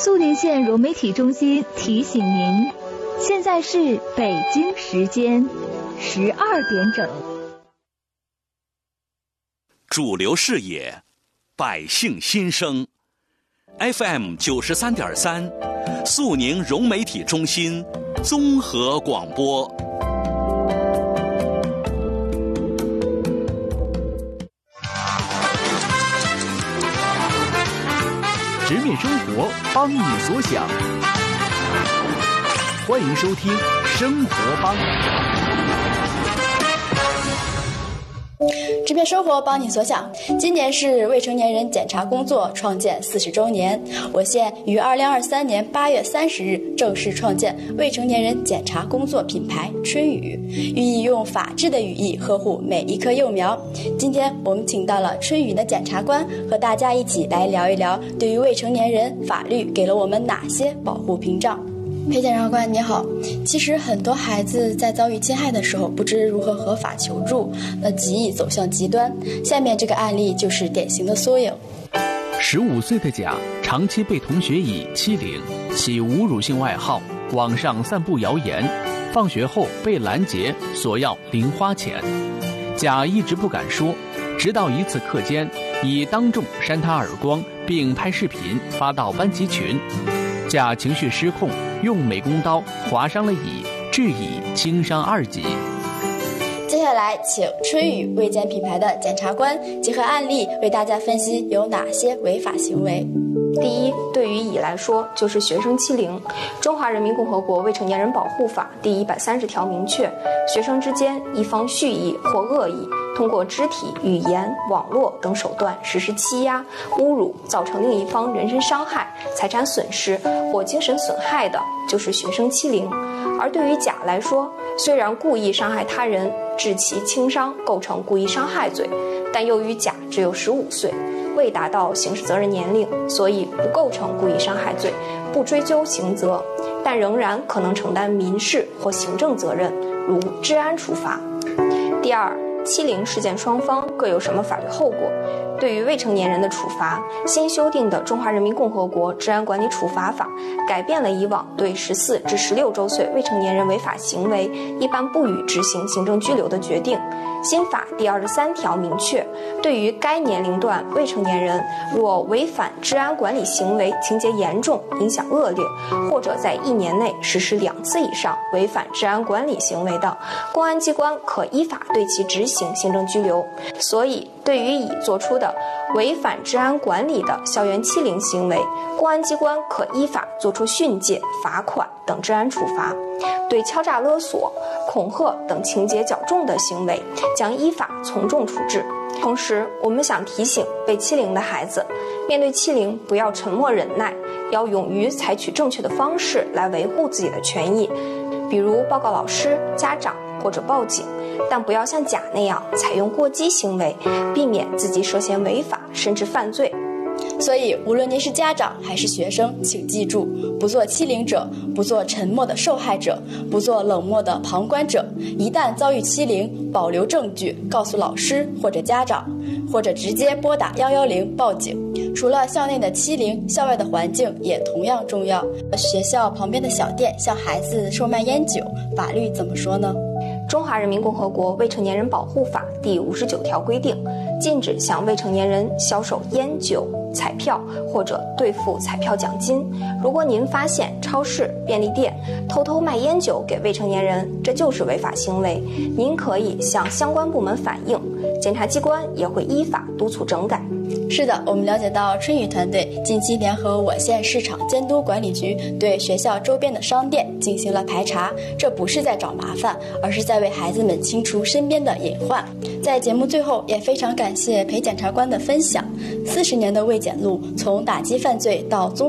肃宁县融媒体中心提醒您，现在是北京时间12点整。 主流视野，百姓心声 ，FM 93.3，肃宁融媒体中心综合广播。 直面生活，帮你所想。欢迎收听《生活帮》。 直面生活，帮你所想。今年是未成年人检查工作创建40周年，我县于2023年8月30日正式创建未成年人检查工作品牌春雨，寓意用法治的羽翼呵护每一棵幼苗。今天我们请到了春雨的检察官，和大家一起来聊一聊，对于未成年人，法律给了我们哪些保护屏障。裴检察官你好，其实很多孩子在遭遇侵害的时候不知如何合法求助，那极易走向极端。下面这个案例就是典型的缩影。 15岁的甲长期被同学以欺凌、起侮辱性外号，网上散布谣言，放学后被拦截索要零花钱。甲一直不敢说，直到一次课间以当众扇他耳光，并拍视频发到班级群。甲情绪失控，用美工刀划伤了乙，致乙轻伤2级。 接下来请春雨卫健品牌的检察官结合案例为大家分析有哪些违法行为。 第一，对于乙来说就是学生欺凌。中华人民共和国未成年人保护法第130条明确，学生之间一方蓄意或恶意通过肢体、语言、网络等手段实施欺压、侮辱，造成另一方人身伤害、财产损失或精神损害的，就是学生欺凌。而对于甲来说，虽然故意伤害他人致其轻伤构成故意伤害罪，但由于甲只有15岁，未达到刑事责任年龄，所以不构成故意伤害罪，不追究刑责，但仍然可能承担民事或行政责任，如治安处罚。第二，欺凌事件双方各有什么法律后果？对于未成年人的处罚，新修订的《中华人民共和国治安管理处罚法》改变了以往对14至16周岁未成年人违法行为一般不予执行行政拘留的决定。新法第23条明确，对于该年龄段未成年人，若违反治安管理行为情节严重、影响恶劣，或者在1年内实施2次以上违反治安管理行为的，公安机关可依法对其执行行政拘留。所以，对于乙做出的违反治安管理的校园欺凌行为，公安机关可依法作出训诫、罚款等治安处罚。对敲诈勒索、恐吓等情节较重的行为，将依法从重处置。同时，我们想提醒被欺凌的孩子，面对欺凌不要沉默忍耐，要勇于采取正确的方式来维护自己的权益，比如报告老师、家长或者报警，但不要像甲那样采用过激行为，避免自己涉嫌违法甚至犯罪。 所以无论您是家长还是学生，请记住，不做欺凌者，不做沉默的受害者，不做冷漠的旁观者。一旦遭遇欺凌，保留证据告诉老师或者家长，或者直接拨打110报警。除了校内的欺凌，校外的环境也同样重要。学校旁边的小店向孩子售卖烟酒，法律怎么说呢？ 中华人民共和国未成年人保护法第59条规定，禁止向未成年人销售烟酒、彩票或者兑付彩票奖金。如果您发现超市、便利店偷偷卖烟酒给未成年人，这就是违法行为，您可以向相关部门反映，检察机关也会依法督促整改。 是的，我们了解到春雨团队近期联合我县市场监督管理局对学校周边的商店进行了排查，这不是在找麻烦，而是在为孩子们清除身边的隐患。在节目最后，也非常感谢裴检察官的分享。40年的卫检路，从打击犯罪到综